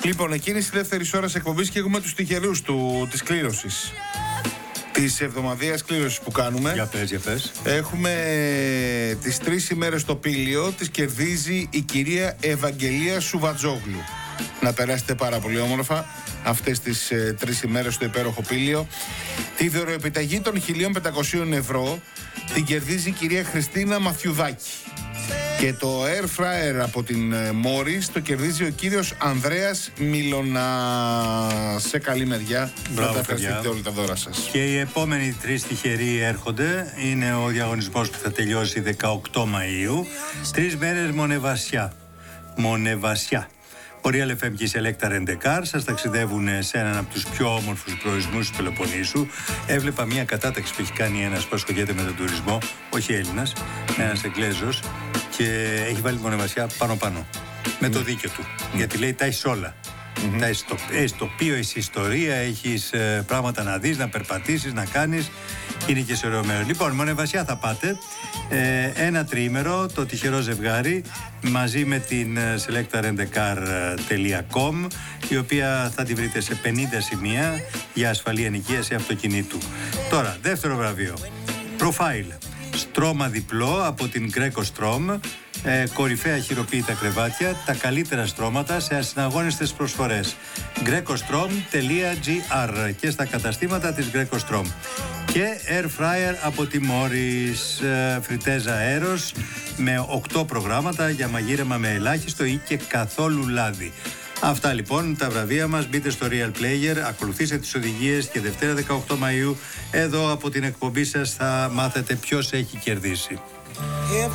Λοιπόν, εκείνη τη δεύτερη ώρα εκπομπή και έχουμε τους τυχερούς της κλήρωσης. Της εβδομαδιαίας κλήρωσης που κάνουμε. Για πες. Έχουμε τις 3 ημέρες στο Πήλιο. Τις κερδίζει η κυρία Ευαγγελία Σουβατζόγλου. Να περάσετε πάρα πολύ όμορφα αυτές τις 3 ημέρες στο υπέροχο Πήλιο. Τη δωροεπιταγή των 1.500 ευρώ την κερδίζει η κυρία Χριστίνα Μαθιουδάκη. Και το air fryer από την Morris το κερδίζει ο κύριος Ανδρέας Μιλώνα. Σε καλή μεριά. Μπράβο, να τα ευχαριστείτε όλα τα δώρα σας. Και οι επόμενοι 3 τυχεροί έρχονται. Είναι ο διαγωνισμός που θα τελειώσει 18 Μαΐου. 3 μέρες Μονεβασιά. Ο Real FM και η Selecta Rent-A-Car σας ταξιδεύουν σε έναν από τους πιο όμορφους προορισμούς του Πελοποννήσου. Έβλεπα μια κατάταξη που έχει κάνει ένας που ασχολιέται με τον τουρισμό, όχι Έλληνας, ένας Εγγλέζος, και έχει βάλει τη Μονεβασιά πάνω-πάνω. Με το δίκιο του. Γιατί λέει τα έχεις όλα. Έχεις τοπίο, έχεις ιστορία, έχεις πράγματα να δεις, να περπατήσεις, να κάνεις. Είναι και σε ωραίο μέρος. Λοιπόν, Μονεβασιά θα πάτε. Ένα τριήμερο, το τυχερό ζευγάρι, μαζί με την selectarentcar.com, η οποία θα τη βρείτε σε 50 σημεία για ασφαλή ενοικίαση αυτοκινήτου. Τώρα, δεύτερο βραβείο. Profile. Στρώμα διπλό από την Greco Strom. Κορυφαία χειροποίητα κρεβάτια, τα καλύτερα στρώματα σε ασυναγώνιστες προσφορές. grecostrom.gr και στα καταστήματα της Greco Strom. Και air fryer από τη Morris, φριτέζα αέρος με 8 προγράμματα για μαγείρεμα με ελάχιστο ή και καθόλου λάδι. Αυτά λοιπόν τα βραβεία μας. Μπείτε στο Real Player, ακολουθήστε τις οδηγίες και Δευτέρα 18 Μαΐου εδώ από την εκπομπή σας θα μάθετε ποιος έχει κερδίσει.